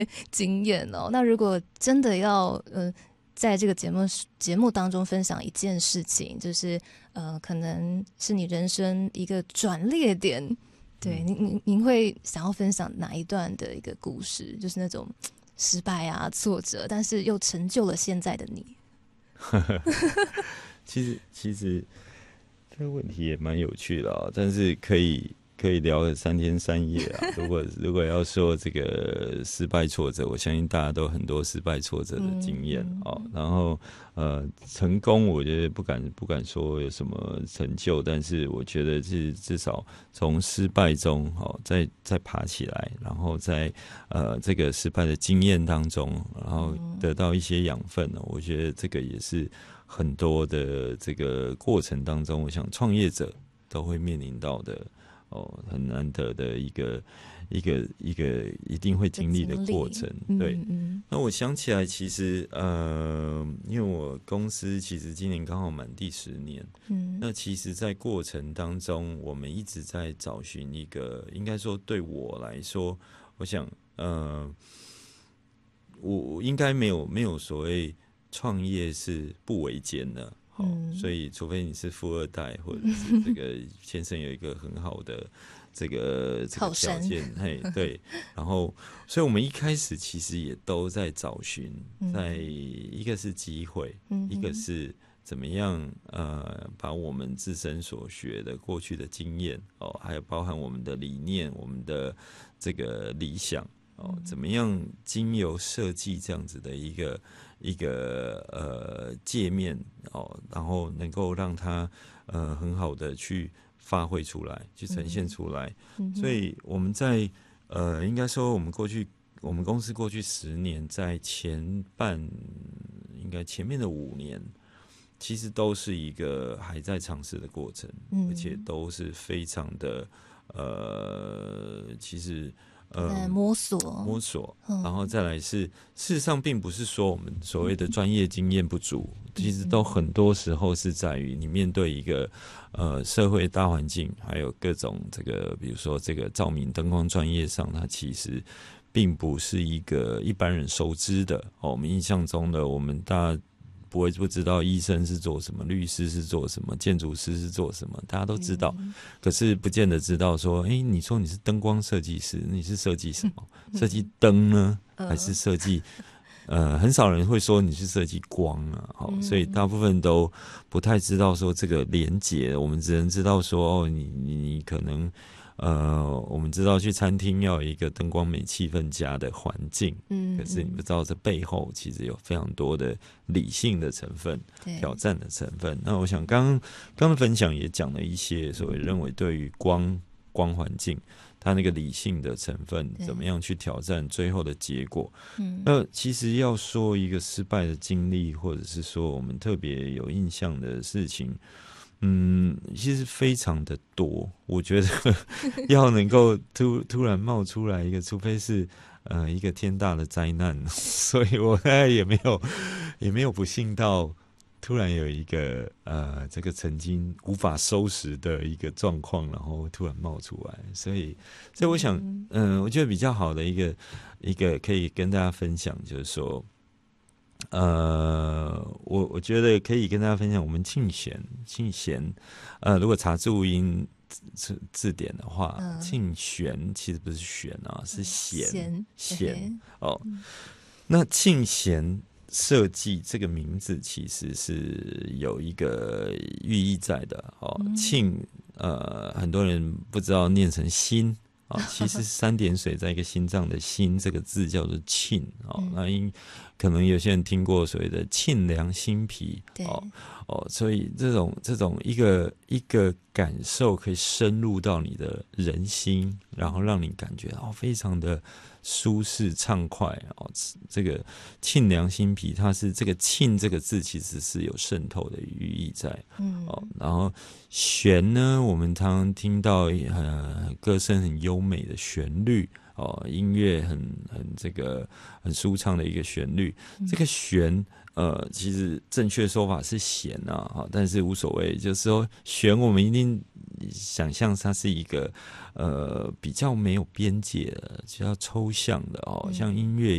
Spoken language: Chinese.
经验哦。那如果真的要在这个节目当中分享一件事情，就是可能是你人生一个转捩点，对，您会想要分享哪一段的一个故事？就是那种失败啊、挫折，但是又成就了现在的你。 其实这个问题也蛮有趣的啊，但是可以聊个3天3夜啊。如果要说这个失败挫折，我相信大家都有很多失败挫折的经验哦。然后成功，我觉得不敢说有什么成就，但是我觉得是至少从失败中再爬起来，然后在这个失败的经验当中，然后得到一些养分哦。我觉得这个也是很多的这个过程当中，我想创业者都会面临到的很难得的一个一定会经历的过程。对，那我想起来，其实因为我公司其实今年刚好满第10年，那其实在过程当中，我们一直在找寻一个，应该说对我来说，我想我应该没有所谓创业是不维艰的。所以除非你是富二代，或者是这个先生有一个很好的这个条件，对，然后，所以我们一开始其实也都在找寻，在一个是机会，一个是怎么样把我们自身所学的过去的经验还有包含我们的理念，我们的这个理想怎么样经由设计这样子的一个界面然后能够让它很好的去发挥出来，去呈现出来。所以我们在应该说我们公司过去10年，在前面的5年，其实都是一个还在尝试的过程，而且都是非常的其实。 摸索， 然后再来是，事实上并不是说我们所谓的专业经验不足，其实都很多时候是在于你面对一个社会大环境，还有各种这个，比如说这个照明灯光专业上，它其实并不是一个一般人熟知的我们印象中的，我们大家不知道医生是做什么，律师是做什么，建筑师是做什么，大家都知道，可是不见得知道说，你说你是灯光设计师，你是设计什么？设计灯呢，还是设计？很少人会说你是设计光啊，所以大部分都不太知道说这个连结，我们只能知道说，你可能。我们知道去餐厅要有一个灯光美、气氛佳的环境，可是你不知道这背后其实有非常多的理性的成分、挑战的成分。那我想刚的分享也讲了一些所谓认为对于光环境，它那个理性的成分怎么样去挑战最后的结果。那其实要说一个失败的经历，或者是说我们特别有印象的事情。其实非常的多，我觉得要能够突然冒出来一个，除非是一个天大的灾难，所以我大概也没有不幸到突然有一个这个曾经无法收拾的一个状况，然后突然冒出来，所以我想，我觉得比较好的一个可以跟大家分享，就是说。我觉得可以跟大家分享，我们庆弦，如果查注音字典的话，庆弦其实不是弦啊，是弦那庆弦设计这个名字其实是有一个寓意在的庆很多人不知道念成心。其实3点水在一个心脏的心这个字叫做沁那可能有些人听过所谓的沁凉心脾所以这种一个感受可以深入到你的人心，然后让你感觉非常的舒适畅快这个沁凉心脾，它是这个沁这个字其实是有渗透的寓意在然后弦呢，我们常常听到歌声很优美的旋律音乐这个很舒畅的一个旋律，这个弦其实正确说法是弦但是无所谓，就是说弦我们一定想象它是一个比较没有边界的、比较抽象的哦，像音乐